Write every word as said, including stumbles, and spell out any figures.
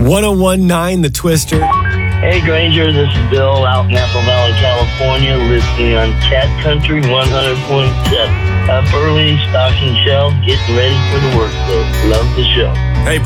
one oh one point nine The Twister. Hey Granger, this is Bill out in Apple Valley, California, listening on Cat Country one hundred point seven. Up early, stocking shelves, getting ready for the workday. Love the show. Hey,